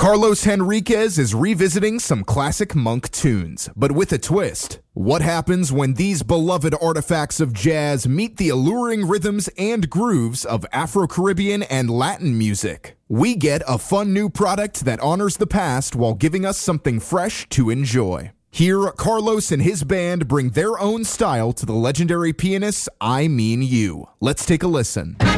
Carlos Henriquez is revisiting some classic Monk tunes, but with a twist. What happens when these beloved artifacts of jazz meet the alluring rhythms and grooves of Afro-Caribbean and Latin music? We get a fun new product that honors the past while giving us something fresh to enjoy. Here, Carlos and his band bring their own style to the legendary pianist's I Mean You. Let's take a listen.